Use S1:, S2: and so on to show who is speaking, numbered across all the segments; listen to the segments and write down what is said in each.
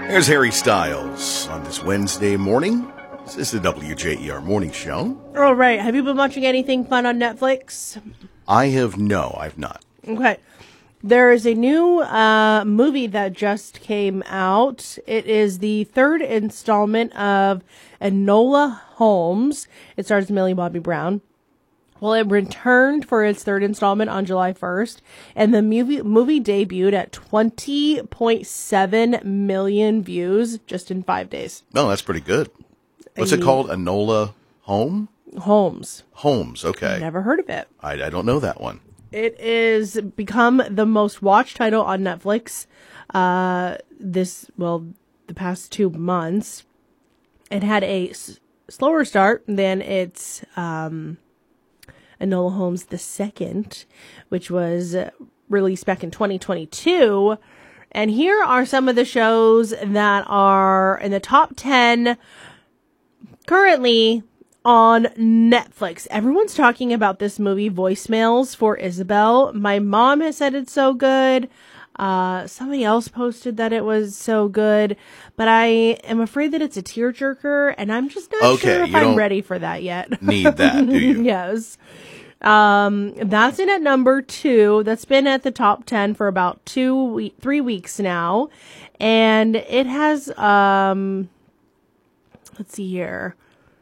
S1: There's Harry Styles on this Wednesday morning. This is the WJER Morning Show.
S2: All right. Have you been watching anything fun on Netflix?
S1: I've not.
S2: Okay. There is a new movie that just came out. It is the third installment of Enola Holmes. It stars Millie Bobby Brown. Well, it returned for its third installment on July 1st, and the movie debuted at 20.7 million views just in 5 days.
S1: Oh, that's pretty good. What's it called? Enola
S2: Holmes.
S1: Holmes, okay.
S2: Never heard of it.
S1: I don't know that one.
S2: It is become the most watched title on Netflix the past 2 months. It had a slower start than its Enola Holmes II, which was released back in 2022. And here are some of the shows that are in the top 10 currently on Netflix. Everyone's talking about this movie, Voicemails for Isabel. My mom has said it's so good. Somebody else posted that it was so good, but I am afraid that it's a tearjerker, and I'm just not sure if I'm ready for that yet.
S1: Need that, do you?
S2: Yes. That's in at number 2. That's been at the top 10 for about 3 weeks now. And it has, let's see here,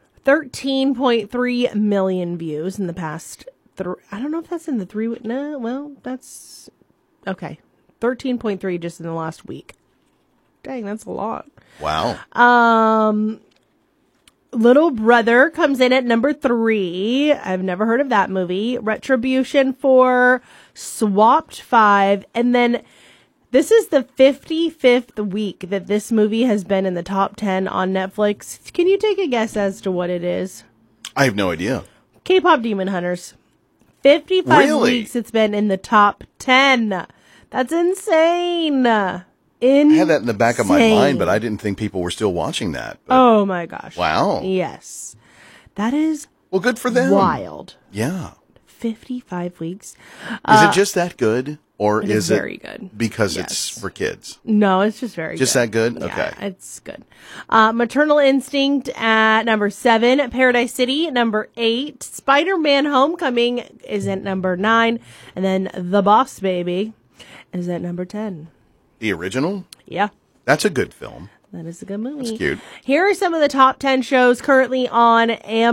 S2: 13.3 million views in the past. I don't know if that's in the 3 week. No, well, that's okay. 13.3 just in the last week. Dang, that's a lot.
S1: Wow.
S2: Little Brother comes in at number 3. I've never heard of that movie. Retribution 4, Swapped 5, and then this is the 55th week that this movie has been in the top 10 on Netflix. Can you take a guess as to what it is?
S1: I have no idea.
S2: K-Pop Demon Hunters. 55 weeks it's been in the top 10. That's insane.
S1: I had that in the back of my mind, but I didn't think people were still watching that. But,
S2: oh my gosh.
S1: Wow.
S2: Yes. That is
S1: good for them.
S2: Wild.
S1: Yeah.
S2: 55 weeks.
S1: Is it just that good? Or is it
S2: very good
S1: because it's for kids?
S2: No, it's just very good.
S1: Just that good?
S2: Yeah,
S1: okay.
S2: It's good. Maternal Instinct at number 7. Paradise City, number 8. Spider-Man Homecoming is at number 9. And then The Boss Baby is at number 10.
S1: The original?
S2: Yeah.
S1: That's a good film.
S2: That is a good movie.
S1: It's cute.
S2: Here are some of the top 10 shows currently on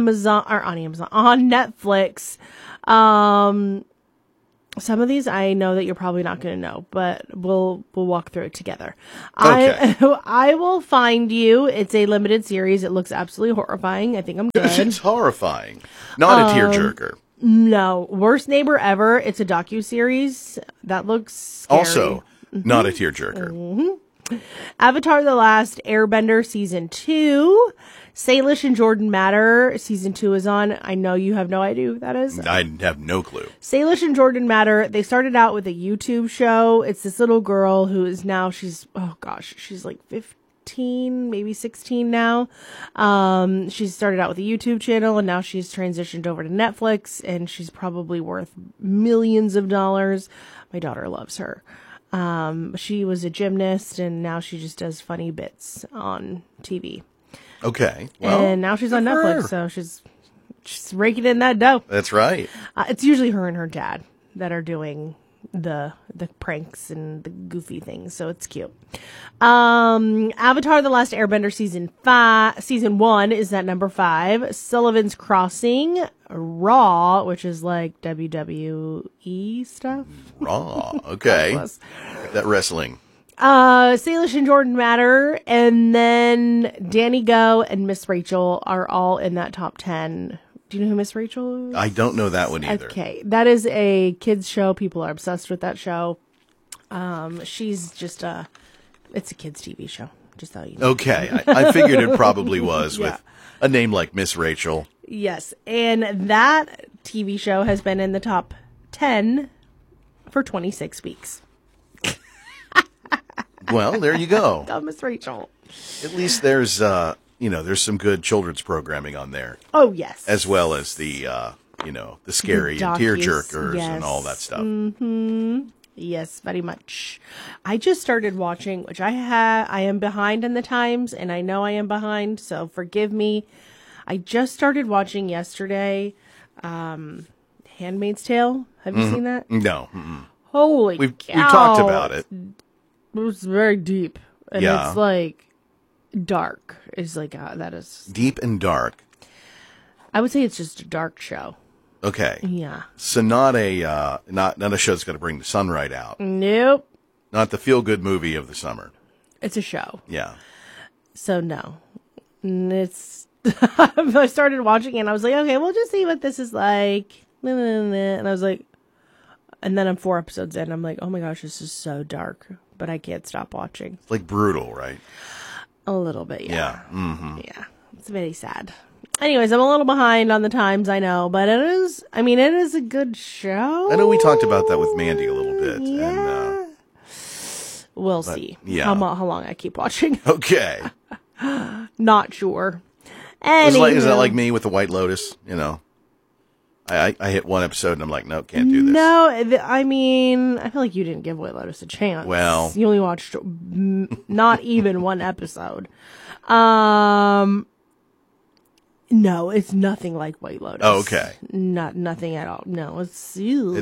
S2: Netflix. Some of these I know that you're probably not going to know, but we'll walk through it together.
S1: Okay.
S2: I Will Find You. It's a limited series. It looks absolutely horrifying. I think I'm good.
S1: It's horrifying. Not a tearjerker.
S2: No. Worst Neighbor Ever. It's a docuseries. That looks scary.
S1: Also, not a tearjerker.
S2: Mm-hmm. Avatar: The Last Airbender Season 2. Salish and Jordan Matter Season 2 is on. I know you have no idea who that is.
S1: I have no clue.
S2: Salish and Jordan Matter, they started out with a YouTube show. It's this little girl who is now, she's like 15, maybe 16 now. She started out with a YouTube channel, and now she's transitioned over to Netflix, and she's probably worth millions of dollars. My daughter loves her. She was a gymnast, and now she just does funny bits on TV.
S1: Okay. Well,
S2: and now she's on Netflix, so she's raking in that dough.
S1: That's right.
S2: It's usually her and her dad that are doing the pranks and the goofy things, so it's cute. Avatar: The Last Airbender season 1 is at number 5. Sullivan's Crossing, Raw, which is like WWE stuff.
S1: Raw. Okay. That wrestling.
S2: Salish and Jordan Matter, and then Danny Go and Miss Rachel are all in that top 10. Do you know who Miss Rachel is?
S1: I don't know that one either.
S2: Okay. That is a kids show. People are obsessed with that show. She's just it's a kids TV show. Just so you know.
S1: Okay. I figured it probably was with a name like Miss Rachel.
S2: Yes. And that TV show has been in the top 10 for 26 weeks.
S1: Well, there you go.
S2: Go, Miss Rachel.
S1: At least there's, there's some good children's programming on there.
S2: Oh, yes.
S1: As well as the scary and tearjerkers and all that stuff.
S2: Mm-hmm. Yes, very much. I just started watching, which I am behind in the times, and I know I am behind, so forgive me. I just started watching yesterday, Handmaid's Tale. Have you seen that?
S1: No. Mm-mm.
S2: Holy
S1: We've
S2: cow.
S1: talked about it.
S2: It was very deep. And
S1: Yeah.
S2: it's like dark. It's like, that is.
S1: Deep and dark.
S2: I would say it's just a dark show.
S1: Okay.
S2: Yeah.
S1: So not a show that's going to bring the sun right out.
S2: Nope.
S1: Not the feel-good movie of the summer.
S2: It's a show.
S1: Yeah.
S2: So no. It's. I started watching it and I was like, okay, we'll just see what this is like. And I was like, and then I'm 4 episodes in. I'm like, oh my gosh, this is so dark. But I can't stop watching.
S1: It's like brutal, right?
S2: A little bit, yeah.
S1: Yeah. Mm-hmm.
S2: Yeah. It's very sad. Anyways, I'm a little behind on the times, I know, but it is a good show.
S1: I know we talked about that with Mandy a little bit.
S2: Yeah.
S1: And,
S2: we'll see
S1: yeah.
S2: how long I keep watching.
S1: Okay.
S2: Not sure.
S1: Is that like me with the White Lotus? You know, I hit one episode and I'm like, no, can't do this.
S2: No, I feel like you didn't give White Lotus a chance.
S1: Well.
S2: You only watched not even one episode. No, it's nothing like White Lotus.
S1: Oh, okay.
S2: Nothing at all. No, it's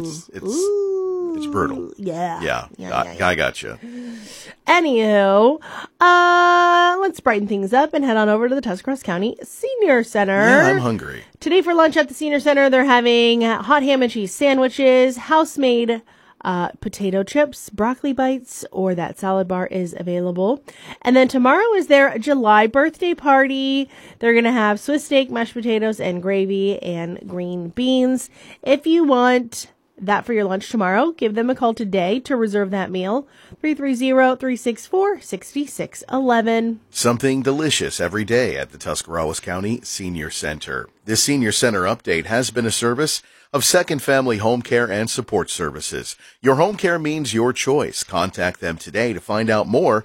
S1: brutal.
S2: Yeah.
S1: I got you.
S2: Anywho, let's brighten things up and head on over to the Tuscarawas County Senior Center.
S1: Yeah, I'm hungry.
S2: Today for lunch at the Senior Center, they're having hot ham and cheese sandwiches, house-made potato chips, broccoli bites, or that salad bar is available. And then tomorrow is their July birthday party. They're going to have Swiss steak, mashed potatoes, and gravy, and green beans. If you want that for your lunch tomorrow, give them a call today to reserve that meal. 330-364-6611.
S1: Something delicious every day at the Tuscarawas County Senior Center. This Senior Center update has been a service of Second Family Home Care and Support Services. Your home care means your choice. Contact them today to find out more.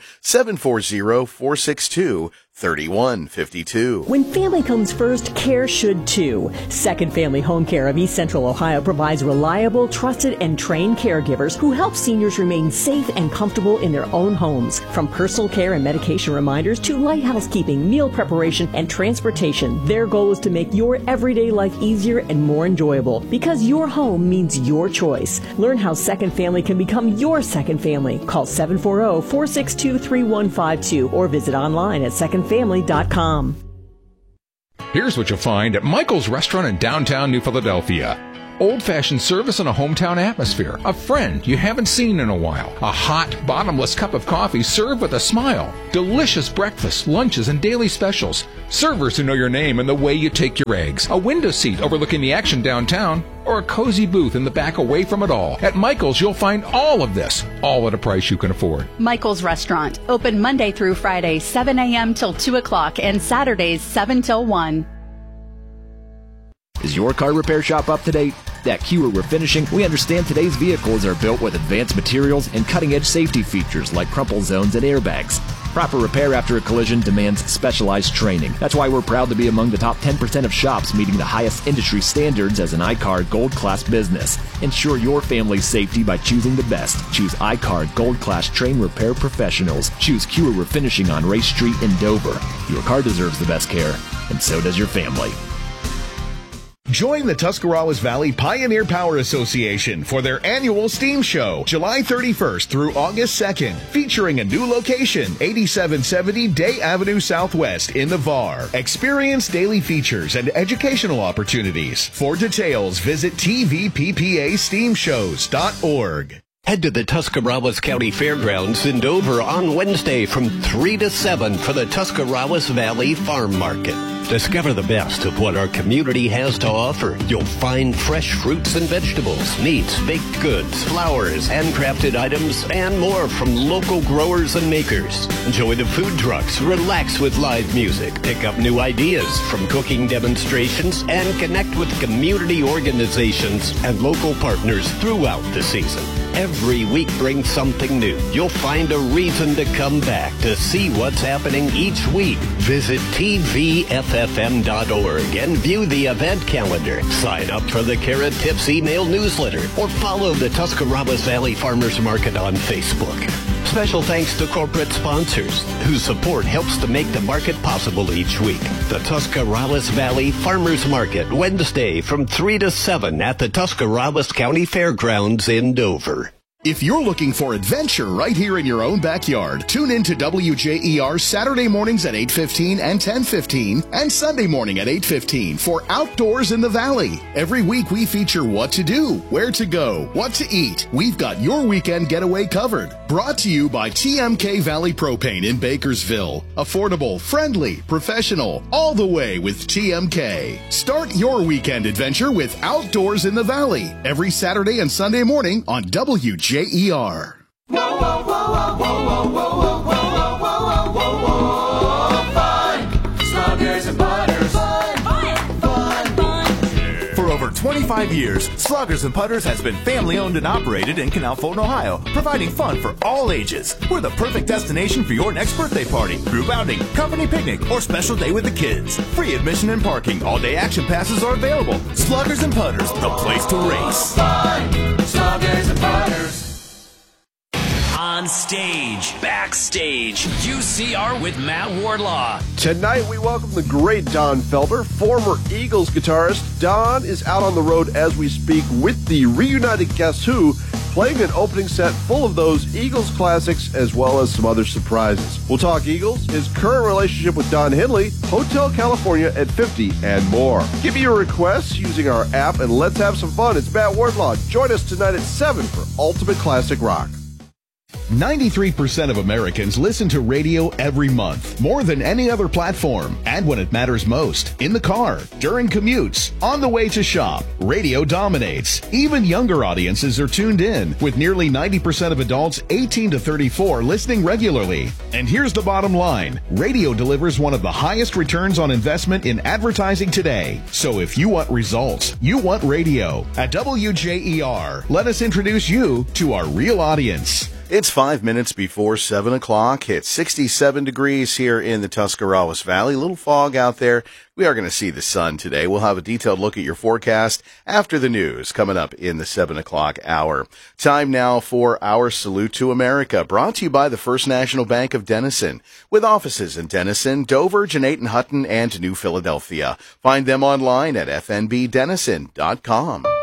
S1: 740-462-3152.
S3: When family comes first, care should too. Second Family Home Care of East Central Ohio provides reliable, trusted, and trained caregivers who help seniors remain safe and comfortable in their own homes. From personal care and medication reminders to light housekeeping, meal preparation, and transportation, their goal is to make your everyday life easier and more enjoyable. Because your home means your choice. Learn how Second Family can become your second family. Call 740-462-3152 or visit online at secondfamily.com.
S4: Here's what you'll find at Michael's Restaurant in downtown New Philadelphia. Old-fashioned service in a hometown atmosphere. A friend you haven't seen in a while. A hot, bottomless cup of coffee served with a smile. Delicious breakfast, lunches, and daily specials. Servers who know your name and the way you take your eggs. A window seat overlooking the action downtown. Or a cozy booth in the back away from it all. At Michael's, you'll find all of this, all at a price you can afford.
S5: Michael's Restaurant. Open Monday through Friday, 7 a.m. till 2 o'clock, and Saturdays, 7 till 1.
S6: Is your car repair shop up to date? At Kewer Refinishing, we understand today's vehicles are built with advanced materials and cutting-edge safety features like crumple zones and airbags. Proper repair after a collision demands specialized training. That's why we're proud to be among the top 10% of shops meeting the highest industry standards as an iCard Gold Class business. Ensure your family's safety by choosing the best. Choose iCard Gold Class Train Repair Professionals. Choose Kewer Refinishing on Race Street in Dover. Your car deserves the best care, and so does your family.
S7: Join the Tuscarawas Valley Pioneer Power Association for their annual STEAM show, July 31st through August 2nd, featuring a new location, 8770 Day Avenue Southwest in Navarre. Experience daily features and educational opportunities. For details, visit tvppasteamshows.org.
S8: Head to the Tuscarawas County Fairgrounds in Dover on Wednesday from 3 to 7 for the Tuscarawas Valley Farm Market. Discover the best of what our community has to offer. You'll find fresh fruits and vegetables, meats, baked goods, flowers, handcrafted items, and more from local growers and makers. Enjoy the food trucks, relax with live music, pick up new ideas from cooking demonstrations, and connect with community organizations and local partners throughout the season. Every week brings something new. You'll find a reason to come back to see what's happening each week. Visit tvffm.org and view the event calendar. Sign up for the Carrot Tips email newsletter or follow the Tuscarawas Valley Farmers Market on Facebook. Special thanks to corporate sponsors whose support helps to make the market possible each week. The Tuscarawas Valley Farmers Market, Wednesday from 3 to 7 at the Tuscarawas County Fairgrounds in Dover.
S7: If you're looking for adventure right here in your own backyard, tune in to WJER Saturday mornings at 8:15 and 10:15 and Sunday morning at 8:15 for Outdoors in the Valley. Every week we feature what to do, where to go, what to eat. We've got your weekend getaway covered. Brought to you by TMK Valley Propane in Bakersville. Affordable, friendly, professional, all the way with TMK. Start your weekend adventure with Outdoors in the Valley every Saturday and Sunday morning on WJER. Whoa, whoa, whoa, whoa, whoa, whoa, whoa, whoa, whoa, whoa, fun. Sluggers and Putters. Fun.
S9: For over 25 years, Sluggers and Putters has been family-owned and operated in Canal Fulton, Ohio, providing fun for all ages. We're the perfect destination for your next birthday party, group outing, company picnic, or special day with the kids. Free admission and parking. All-day action passes are available. Sluggers and Putters, the place to race.
S10: Fun. Sluggers and Putters.
S11: On stage, backstage, UCR with Matt Wardlaw.
S12: Tonight we welcome the great Don Felder, former Eagles guitarist. Don is out on the road as we speak with the reunited Guess Who, playing an opening set full of those Eagles classics as well as some other surprises. We'll talk Eagles, his current relationship with Don Henley, Hotel California at 50, and more. Give me your requests using our app and let's have some fun. It's Matt Wardlaw. Join us tonight at 7 for Ultimate Classic Rock.
S7: 93% of Americans listen to radio every month, more than any other platform. And when it matters most, in the car, during commutes, on the way to shop, radio dominates. Even younger audiences are tuned in, with nearly 90% of adults 18 to 34 listening regularly. And here's the bottom line. Radio delivers one of the highest returns on investment in advertising today. So if you want results, you want radio. At WJER, let us introduce you to our real audience.
S1: It's 5 minutes before 7 o'clock. It's 67 degrees here in the Tuscarawas Valley. A little fog out there. We are going to see the sun today. We'll have a detailed look at your forecast after the news coming up in the 7 o'clock hour. Time now for our Salute to America, brought to you by the First National Bank of Denison, with offices in Denison, Dover, Jeanette Hutton, and New Philadelphia. Find them online at fnbdenison.com.